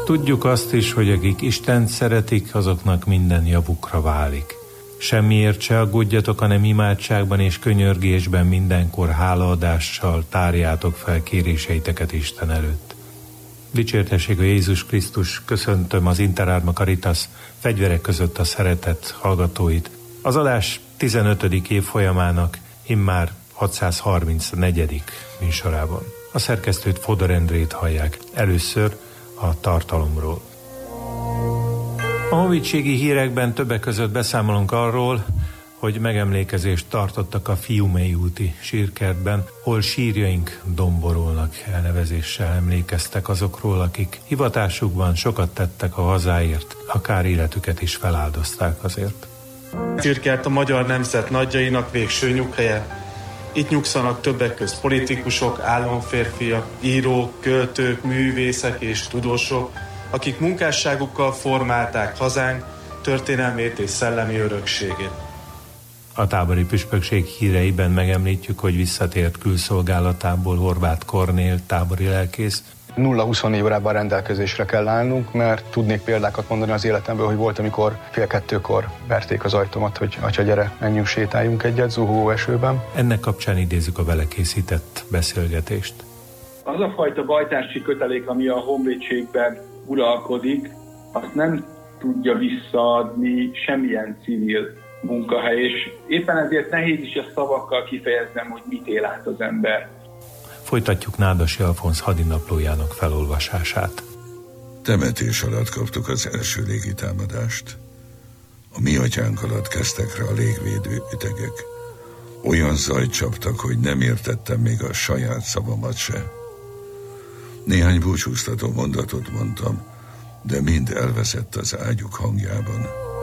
Tudjuk azt is, hogy akik Istent szeretik, azoknak minden javukra válik. Semmiért se aggódjatok, hanem imádságban és könyörgésben mindenkor hálaadással tárjátok fel kéréseiteket Isten előtt. Dicsértessék a Jézus Krisztus, köszöntöm az Interárma Caritas fegyverek között a szeretett hallgatóit. Az adás 15. évfolyamának immár 634. műsorában. A szerkesztőt, Fodor Endrét hallják. Először a tartalomról. A honvédségi hírekben többek között beszámolunk arról, hogy megemlékezést tartottak a Fiumei úti sírkertben, hol sírjaink domborolnak, elnevezéssel emlékeztek azokról, akik hivatásukban sokat tettek a hazáért, akár életüket is feláldozták azért. Sírkert a magyar nemzet nagyjainak végső nyughelye. Itt nyugszanak többek közt politikusok, államférfiak, írók, költők, művészek és tudósok, akik munkásságukkal formálták hazánk történelmét és szellemi örökségét. A tábori püspökség híreiben megemlítjük, hogy visszatért külszolgálatából Horváth Kornél tábori lelkész. 0-24 órában rendelkezésre kell állnunk, mert tudnék példákat mondani az életemből, hogy volt, amikor 1:30 verték az ajtómat, hogy atya, gyere, menjünk, sétáljunk egyet zuhó esőben. Ennek kapcsán idézzük a vele készített beszélgetést. Az a fajta bajtársi kötelék, ami a honvédségben uralkodik, azt nem tudja visszaadni semmilyen civil munkahely, és éppen ezért nehéz is a szavakkal kifejeznem, hogy mit él át az ember. Folytatjuk Nádasi Alfonz hadinaplójának felolvasását. Temetés alatt kaptuk az első légitámadást. A mi atyánk alatt kezdtek rá a légvédő ütegek. Olyan zajt csaptak, hogy nem értettem még a saját szavamat se. Néhány búcsúztató mondatot mondtam, de mind elveszett az ágyuk hangjában.